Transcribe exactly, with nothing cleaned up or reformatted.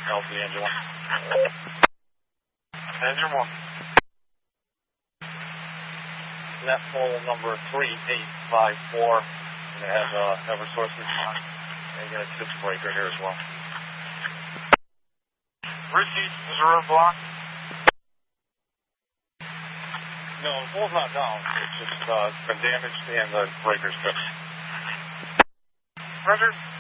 L T engine one. Engine one. Net model number three eight five four. And it has uh, Eversource response. And you got a tip breaker here as well. Repeat, reserve block. No, the pole's not down. It's just uh, been damaged and the breaker's fixed. Roger.